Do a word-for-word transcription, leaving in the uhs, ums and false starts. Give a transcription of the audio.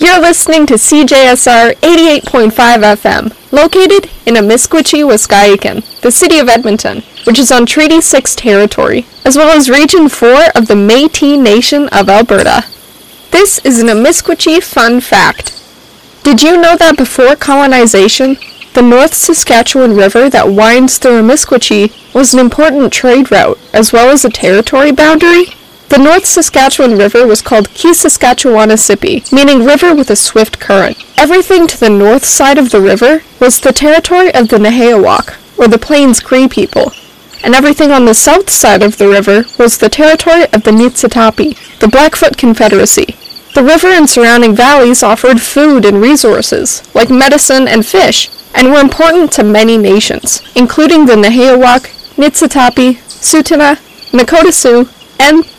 You're listening to C J S R eighty-eight point five F M, located in Amiskwitchie, Wisconsin, the city of Edmonton, which is on Treaty six territory, as well as Region four of the Métis Nation of Alberta. This is an Amiskwitchie fun fact. Did you know that before colonization, the North Saskatchewan River that winds through Amiskwitchie was an important trade route, as well as a territory boundary? The North Saskatchewan River was called Keesaskatchewanasippi, meaning river with a swift current. Everything to the north side of the river was the territory of the Nehiyawak, or the Plains Cree people, and everything on the south side of the river was the territory of the Niitsitapi, the Blackfoot Confederacy. The river and surrounding valleys offered food and resources, like medicine and fish, and were important to many nations, including the Nehiyawak, Niitsitapi, Tsuut'ina, Nakota Sioux, and